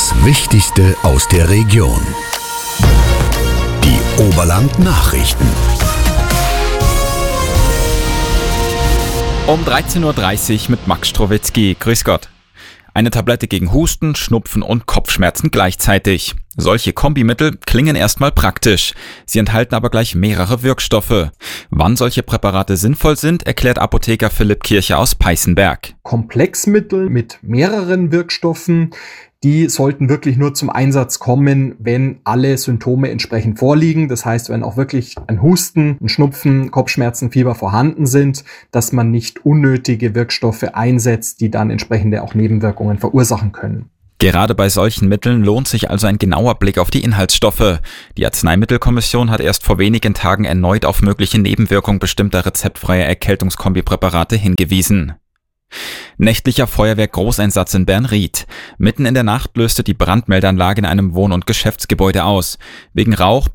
Das Wichtigste aus der Region. Die Oberland Nachrichten. Um 13.30 Uhr mit Max Strowitzki. Grüß Gott. Eine Tablette gegen Husten, Schnupfen und Kopfschmerzen gleichzeitig. Solche Kombimittel klingen erstmal praktisch. Sie enthalten aber gleich mehrere Wirkstoffe. Wann solche Präparate sinnvoll sind, erklärt Apotheker Philipp Kircher aus Peißenberg. Komplexmittel mit mehreren Wirkstoffen, die sollten wirklich nur zum Einsatz kommen, wenn alle Symptome entsprechend vorliegen. Das heißt, wenn auch wirklich ein Husten, ein Schnupfen, Kopfschmerzen, Fieber vorhanden sind, dass man nicht unnötige Wirkstoffe einsetzt, die dann entsprechende auch Nebenwirkungen verursachen können. Gerade bei solchen Mitteln lohnt sich also ein genauer Blick auf die Inhaltsstoffe. Die Arzneimittelkommission hat erst vor wenigen Tagen erneut auf mögliche Nebenwirkungen bestimmter rezeptfreier Erkältungskombipräparate hingewiesen. Nächtlicher Feuerwehr-Großeinsatz in Bernried. Mitten in der Nacht löste die Brandmeldeanlage in einem Wohn- und Geschäftsgebäude aus. Wegen Rauch,